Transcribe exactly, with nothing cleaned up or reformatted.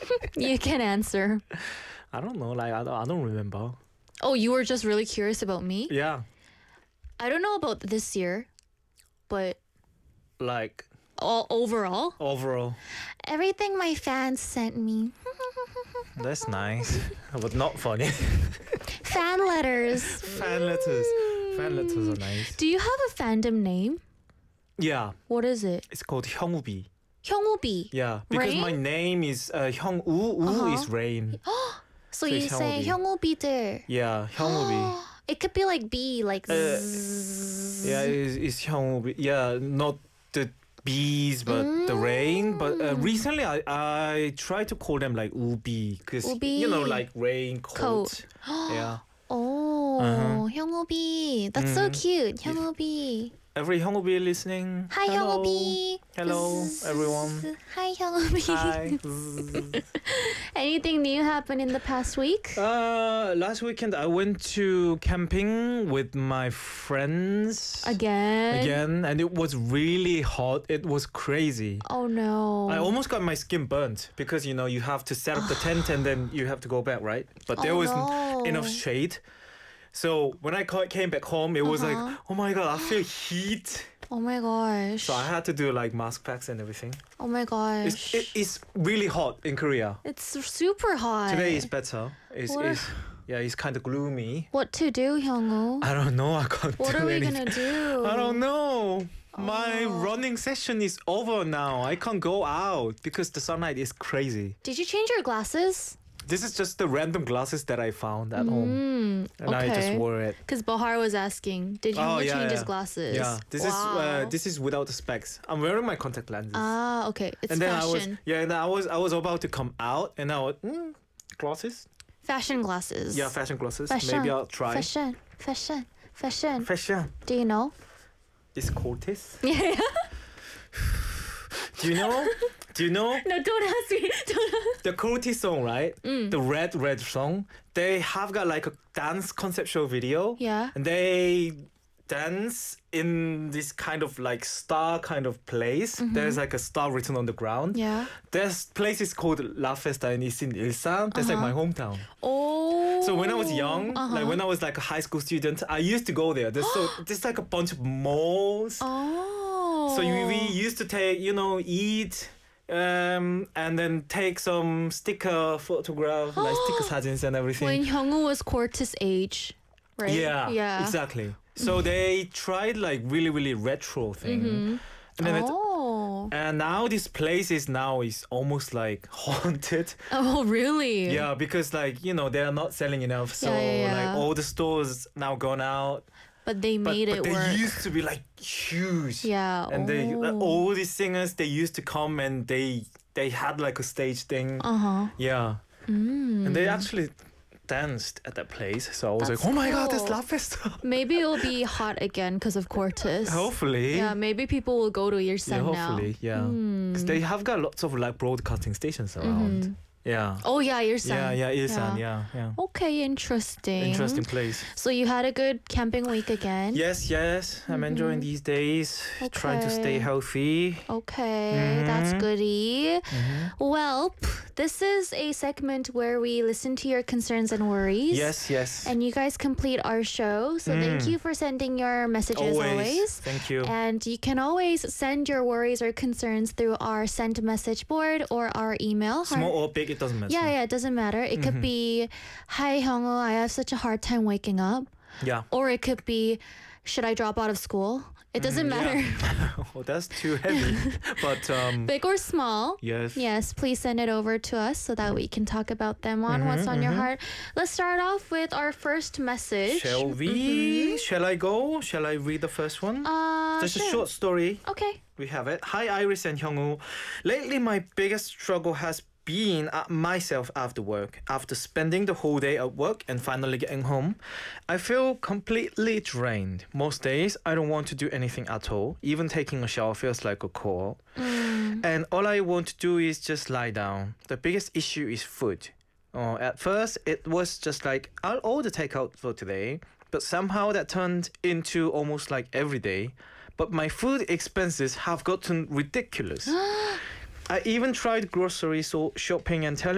You can answer. I don't know. Like I don't, I don't remember. Oh, you were just really curious about me? Yeah. I don't know about this year, but Like all overall, overall, everything my fans sent me. that's nice, but not funny. Fan letters. Fan letters. Fan letters are nice. Do you have a fandom name? Yeah, What is it? it's called Hyungwoo. Hyungwoo. Yeah, because Rain? my name is uh, Hyungwoo. Woo Uh-huh. is rain. So So you it's say Hyungwoo. Hyungwoo. Yeah, Hyungwoo. It could be like B, like Uh, zzz. Yeah, it's, it's Hyungwoo. Yeah, not the bees, but the rain. But uh, Mm. recently, I I try to call them like Ubi, because Ubi. you know, like rain, cold. Coat. Yeah. Oh, Uh-huh. Hyungwoo. That's so Mhm. cute. Hyungwoo. Every Hyungwoo listening. Hi, hello. Hyungwoo. Hello, everyone. Hi, Hyungwoo. Hi. Anything new happened in the past week? Uh, last weekend I went to camping with my friends Again? again, and it was really hot. It was crazy. Oh no. I almost got my skin burnt because you know you have to set up the tent and then you have to go back, right? But there Oh, was no. enough shade. So when I ca- came back home, it was Uh-huh. like, oh my god, I feel heat. Oh my gosh. So I had to do like mask packs and everything. Oh my gosh. It's, it, it's really hot in Korea. It's super hot. Today is better. It's, What- it's yeah, it's kind of gloomy. What to do, Hyungwoo? I don't know. I can't What do are we anything. gonna do? I don't know. My Oh. running session is over now. I can't go out because the sunlight is crazy. Did you change your glasses? This is just the random glasses that I found at home, Mm, and I just okay. wore it. Because Bahar was asking, did Hyungwoo Oh, yeah, change his yeah. glasses? Yeah, this is uh, Wow. this is without the specs. I'm wearing my contact lenses. Ah, okay. It's and then fashion. I was yeah, and I was I was about to come out, and I was mm, glasses. Fashion glasses. Yeah, fashion glasses. Fashion. Maybe I'll try. Fashion. Fashion. Fashion. Fashion. Do you know? It's Cortis. Yeah. Do you know? Do you know No, don't ask me. Don't ask. the Cortis song, right? Mm. The Red Red song. They have got like a dance conceptual video. Yeah. And they dance in this kind of like star kind of place. There's like a star written on the ground. Mm-hmm. Yeah. This place is called La Festa and it's in Ilsan. That's like my hometown. Oh. So when I was young, Uh-huh. like when I was like a high school student, I used to go there. There's so there's like a bunch of malls. Oh. So we, we used to take, you know, eat, um, and then take some sticker photograph, like sticker 사진s and everything. When Hyungwoo was Cortis age, right? Yeah, Yeah. exactly. So they tried like really, really retro thing. And then it, Oh. and now this place is now is almost like haunted. Oh, really? Yeah, because like, you know, they are not selling enough. So Yeah, yeah, yeah. like all the stores now gone out. But they But, made but it they work. used to be like huge. Yeah. And they like, oh. all these singers they used to come and they they had like a stage thing. Uh-huh. Yeah. Mm. And they actually danced at that place. So I was That's like, oh my god, that's cool. La Festa. Maybe it'll be hot again because of Cortis. Hopefully. Yeah, maybe people will go to Yeah, Ilsan now. hopefully, yeah. Because they have got lots of like broadcasting stations around. Yeah. Oh yeah, Ilsan. Yeah, yeah, Ilsan, yeah, yeah. Okay, interesting. Interesting place. So you had a good camping week again? Yes, yes. I'm enjoying these days. Trying to stay Okay. healthy. Okay, that's Mhm. goody. Mhm. Well, this is a segment where we listen to your concerns and worries. Yes, yes. And you guys complete our show. So thank Mm. you for sending your messages always. Thank you. And you can always send your worries or concerns through our send message board or our email. Small or big, it doesn't matter. Yeah, yeah, it doesn't matter. It could be, hi, Hyungwoo, I have such a hard time waking up. Yeah. Or it could be, should I drop out of school? It doesn't matter. Oh, that's too heavy. But um, Big or small. yes. Yes, please send it over to us so that we can talk about them on What's on Your Heart. Let's start off with our first message. Shall we? Shall I go? Shall I read the first one? Uh, Just a sure. short story. Okay. We have it. Hi, Iris and Hyungwoo. Lately, my biggest struggle has been at myself after work. After spending the whole day at work and finally getting home, I feel completely drained. Most days, I don't want to do anything at all. Even taking a shower feels like a chore. And all I want to do is just lie down. The biggest issue is food. Uh, at first, it was just like, I'll order takeout for today. But somehow that turned into almost like every day. But my food expenses have gotten ridiculous. I even tried grocery so shopping and telling